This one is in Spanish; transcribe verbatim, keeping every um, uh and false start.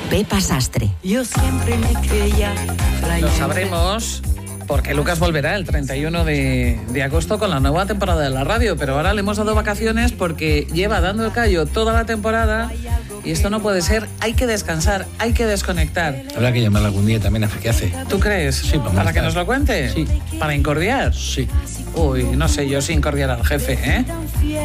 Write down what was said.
Pepa Sastre. Yo siempre me creía. Lo sabremos porque Lucas volverá el treinta y uno de, de agosto con la nueva temporada de la radio, pero ahora le hemos dado vacaciones porque lleva dando el callo toda la temporada y esto no puede ser. Hay que descansar, hay que desconectar. Habrá que llamarla algún día también a ver qué hace. ¿Tú crees? Sí, ¿Para estar. que nos lo cuente? Sí. ¿Para incordiar? Sí. Uy, no sé, yo sin incordiar al jefe, ¿eh?